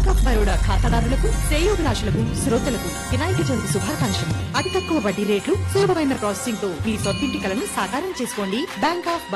Bank of Baroda ఖాతాదారులకు, శ్రేయోభిలాషులకు, శ్రోతలకు వినాయక చవితి శుభాకాంక్షలు. అతి తక్కువ వడ్డీ రేట్లు, సులభమైన ప్రాసెసింగ్ తో మీ సొంతింటి కలను సాకారం చేసుకోండి. Bank of